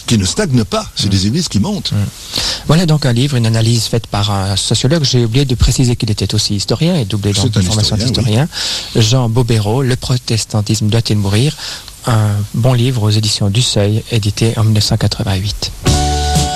qui ne stagnent pas, c'est des églises qui montent. Voilà donc un livre, une analyse faite par un sociologue. J'ai oublié de préciser qu'il était aussi historien et doublé donc de formation d'historien. Oui. Jean Bobéro, Le protestantisme doit-il mourir? Un bon livre aux éditions du Seuil, édité en 1988.